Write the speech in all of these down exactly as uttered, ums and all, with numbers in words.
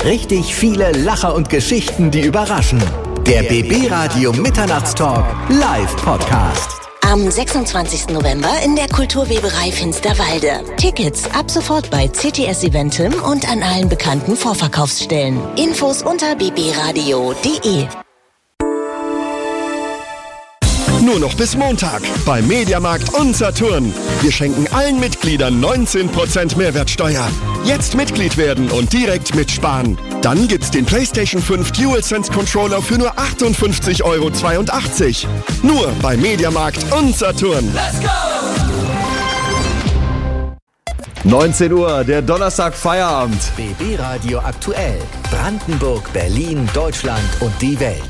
Richtig viele Lacher und Geschichten, die überraschen. Der B B Radio Mitternachtstalk Live Podcast. Am sechsundzwanzigsten November in der Kulturweberei Finsterwalde. Tickets ab sofort bei C T S Eventim und an allen bekannten Vorverkaufsstellen. Infos unter b b radio punkt d e. Nur noch bis Montag bei Mediamarkt und Saturn. Wir schenken allen Mitgliedern neunzehn Prozent Mehrwertsteuer. Jetzt Mitglied werden und direkt mitsparen. Dann gibt's den PlayStation fünf DualSense Controller für nur achtundfünfzig Euro zweiundachtzig. Nur bei Mediamarkt und Saturn. Let's go! neunzehn Uhr, der Donnerstag Feierabend. B B Radio aktuell. Brandenburg, Berlin, Deutschland und die Welt.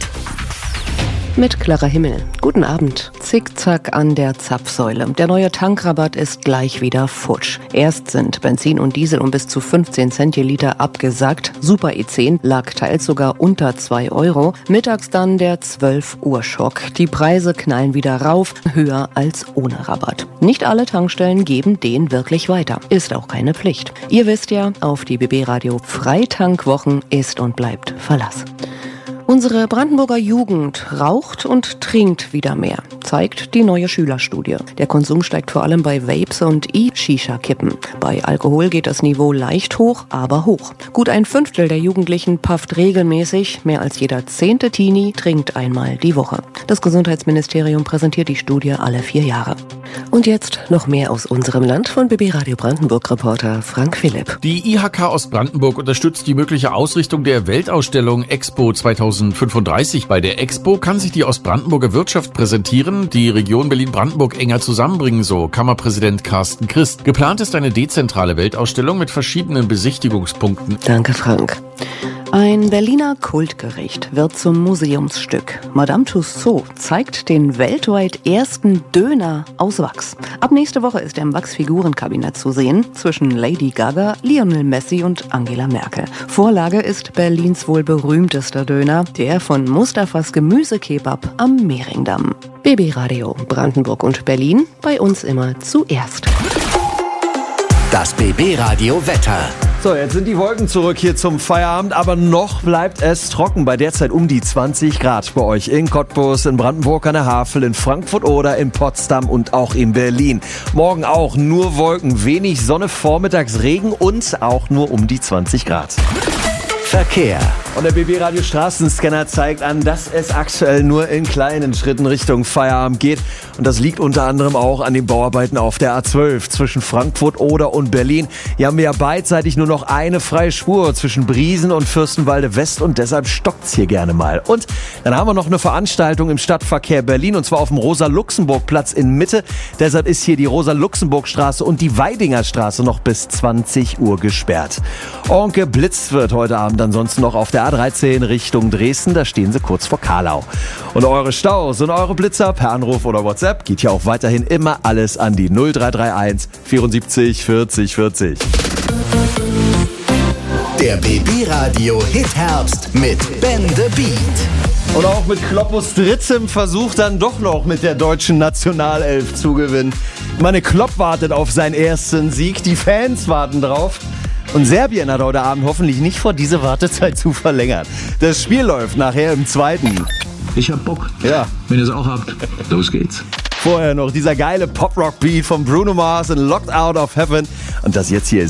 Mit klarer Himmel. Guten Abend. Zickzack an der Zapfsäule. Der neue Tankrabatt ist gleich wieder futsch. Erst sind Benzin und Diesel um bis zu fünfzehn Cent je Liter abgesackt. Super E zehn lag teils sogar unter zwei Euro. Mittags dann der zwölf Uhr Schock. Die Preise knallen wieder rauf, höher als ohne Rabatt. Nicht alle Tankstellen geben den wirklich weiter. Ist auch keine Pflicht. Ihr wisst ja, auf die B B Radio Freitankwwochen ist und bleibt Verlass. Unsere Brandenburger Jugend raucht und trinkt wieder mehr, zeigt die neue Schülerstudie. Der Konsum steigt vor allem bei Vapes und E-Shisha-Kippen. Bei Alkohol geht das Niveau leicht hoch, aber hoch. Gut ein Fünftel der Jugendlichen pafft regelmäßig, mehr als jeder zehnte Teenie trinkt einmal die Woche. Das Gesundheitsministerium präsentiert die Studie alle vier Jahre. Und jetzt noch mehr aus unserem Land von B B Radio Brandenburg-Reporter Frank Philipp. Die I H K Ostbrandenburg unterstützt die mögliche Ausrichtung der Weltausstellung Expo zweitausendfünfunddreißig. Bei der Expo kann sich die Ostbrandenburger Wirtschaft präsentieren, die Region Berlin-Brandenburg enger zusammenbringen, so Kammerpräsident Carsten Christ. Geplant ist eine dezentrale Weltausstellung mit verschiedenen Besichtigungspunkten. Danke, Frank. Ein Berliner Kultgericht wird zum Museumsstück. Madame Tussauds zeigt den weltweit ersten Döner aus Wachs. Ab nächste Woche ist er im Wachsfigurenkabinett zu sehen, zwischen Lady Gaga, Lionel Messi und Angela Merkel. Vorlage ist Berlins wohl berühmtester Döner, der von Mustafas Gemüsekebab am Mehringdamm. B B Radio Brandenburg und Berlin, bei uns immer zuerst. Das B B Radio Wetter. So, jetzt sind die Wolken zurück hier zum Feierabend, aber noch bleibt es trocken. Bei derzeit um die zwanzig Grad bei euch in Cottbus, in Brandenburg an der Havel, in Frankfurt oder in Potsdam und auch in Berlin. Morgen auch nur Wolken, wenig Sonne, vormittags Regen und auch nur um die zwanzig Grad. Verkehr. Und der B B Radio Straßenscanner zeigt an, dass es aktuell nur in kleinen Schritten Richtung Feierabend geht. Und das liegt unter anderem auch an den Bauarbeiten auf der A zwölf zwischen Frankfurt Oder und Berlin. Hier haben wir ja beidseitig nur noch eine freie Spur zwischen Briesen und Fürstenwalde West und deshalb stockt's hier gerne mal. Und dann haben wir noch eine Veranstaltung im Stadtverkehr Berlin und zwar auf dem Rosa-Luxemburg-Platz in Mitte. Deshalb ist hier die Rosa-Luxemburg-Straße und die Weidinger Straße noch bis zwanzig Uhr gesperrt. Und geblitzt wird heute Abend ansonsten noch auf der A dreizehn Richtung Dresden, da stehen sie kurz vor Karlau. Und eure Staus und eure Blitzer per Anruf oder WhatsApp geht ja auch weiterhin immer alles an die null drei drei eins vierundsiebzig vierzig vierzig. Der B B Radio Hit Herbst mit Ben the Beat. Und auch mit Kloppos drittem Versuch dann doch noch mit der deutschen Nationalelf zu gewinnen. Meine Klopp wartet auf seinen ersten Sieg, die Fans warten drauf. Und Serbien hat heute Abend hoffentlich nicht vor, diese Wartezeit zu verlängern. Das Spiel läuft nachher im zweiten. Ich hab Bock. Ja. Wenn ihr es auch habt, los geht's. Vorher noch dieser geile Pop-Rock-Beat von Bruno Mars und Locked Out of Heaven. Und das jetzt hier ist